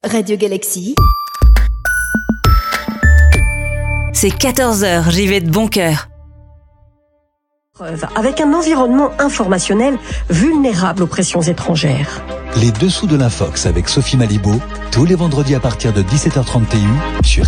Radio Galaxy. C'est 14h, j'y vais de bon cœur. Avec un environnement informationnel vulnérable aux pressions étrangères. Les dessous de l'Infox avec Sophie Malibaud, tous les vendredis à partir de 17h30 TU sur